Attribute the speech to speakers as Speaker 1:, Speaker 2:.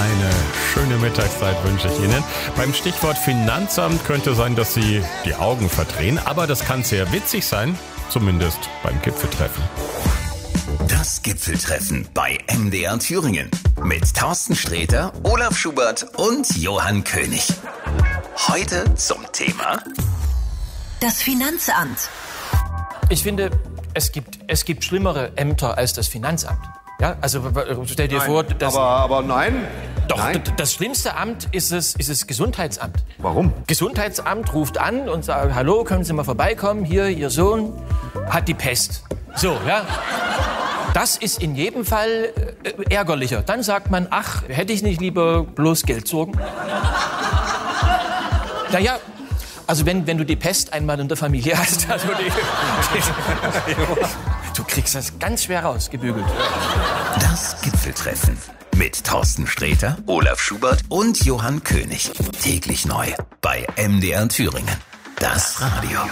Speaker 1: Eine schöne Mittagszeit wünsche ich Ihnen. Beim Stichwort Finanzamt könnte sein, dass Sie die Augen verdrehen, aber das kann sehr witzig sein, zumindest beim Gipfeltreffen.
Speaker 2: Das Gipfeltreffen bei MDR Thüringen mit Thorsten Sträter, Olaf Schubert und Johann König. Heute zum Thema
Speaker 3: das Finanzamt.
Speaker 4: Ich finde, es gibt schlimmere Ämter als das Finanzamt. Ja, also stell dir vor, dass
Speaker 5: aber nein.
Speaker 4: Doch,
Speaker 5: nein.
Speaker 4: Das schlimmste Amt ist das Gesundheitsamt.
Speaker 5: Warum?
Speaker 4: Gesundheitsamt ruft an und sagt, hallo, können Sie mal vorbeikommen? Hier, Ihr Sohn hat die Pest. So, ja. Das ist in jedem Fall ärgerlicher. Dann sagt man, ach, hätte ich nicht lieber bloß Geldsorgen? Naja, also wenn du die Pest einmal in der Familie hast, also du kriegst das ganz schwer rausgebügelt.
Speaker 2: Das Gipfeltreffen mit Thorsten Sträter, Olaf Schubert und Johann König. Täglich neu bei MDR Thüringen. Das Radio.